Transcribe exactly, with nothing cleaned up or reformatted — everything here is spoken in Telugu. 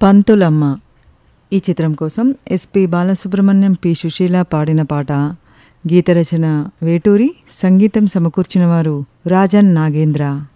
పంతులమ్మ ఈ చిత్రం కోసం ఎస్పి బాలసుబ్రహ్మణ్యం, పి సుశీల పాడిన పాట. గీత రచన వేటూరి, సంగీతం సమకూర్చిన వారు రాజన్ నాగేంద్ర.